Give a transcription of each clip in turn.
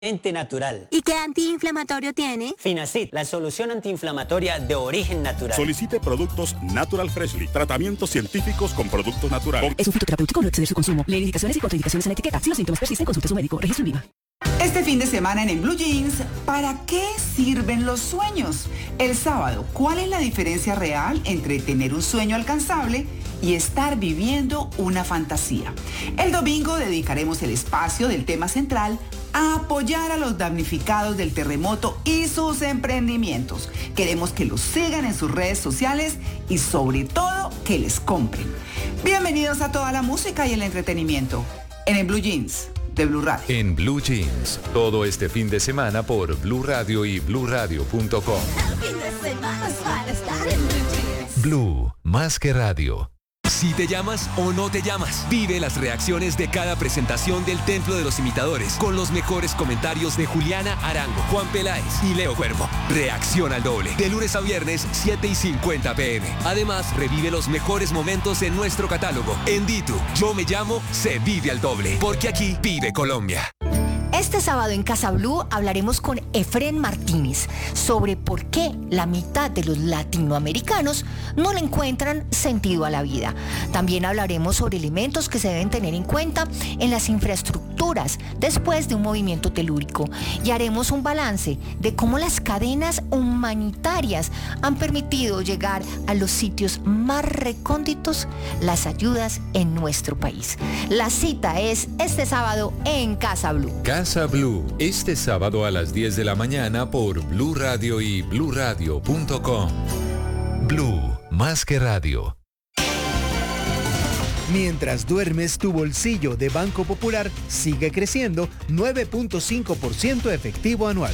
natural. ¿Y qué antiinflamatorio tiene? Finacid, la solución antiinflamatoria de origen natural. Solicite productos Natural Freshly, tratamientos científicos con productos naturales. Es un fitoterapéutico, no exceder su consumo. Lee indicaciones y contraindicaciones en la etiqueta. Si los síntomas persisten, consulte a su médico. Registro en VIVA. Este fin de semana en Blue Jeans, ¿para qué sirven los sueños? El sábado, ¿cuál es la diferencia real entre tener un sueño alcanzable y estar viviendo una fantasía? El domingo dedicaremos el espacio del tema central a apoyar a los damnificados del terremoto y sus emprendimientos. Queremos que los sigan en sus redes sociales y sobre todo que les compren. Bienvenidos a toda la música y el entretenimiento en el Blue Jeans de Blue Radio. En Blue Jeans, todo este fin de semana por Blue Radio y BlueRadio.com. Blue, más que radio. Si te llamas o no te llamas, vive las reacciones de cada presentación del Templo de los Imitadores con los mejores comentarios de Juliana Arango, Juan Peláez y Leo Cuervo. Reacción al doble, de lunes a viernes, 7:50 p.m. Además, revive los mejores momentos en nuestro catálogo. En Ditu, Yo Me Llamo, se vive al doble, porque aquí vive Colombia. Este sábado en Casa Blue hablaremos con Efrén Martínez sobre por qué la mitad de los latinoamericanos no le encuentran sentido a la vida. También hablaremos sobre elementos que se deben tener en cuenta en las infraestructuras después de un movimiento telúrico y haremos un balance de cómo las cadenas humanitarias han permitido llegar a los sitios más recónditos las ayudas en nuestro país. La cita es este sábado en Casa Blue. Casa Blue, este sábado a las 10 de la mañana por Blue Radio y BlueRadio.com. Blue, más que radio. Mientras duermes, tu bolsillo de Banco Popular sigue creciendo 9.5% efectivo anual.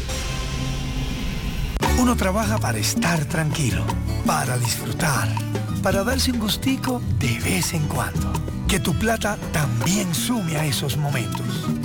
Uno trabaja para estar tranquilo, para disfrutar, para darse un gustico de vez en cuando. Que tu plata también sume a esos momentos.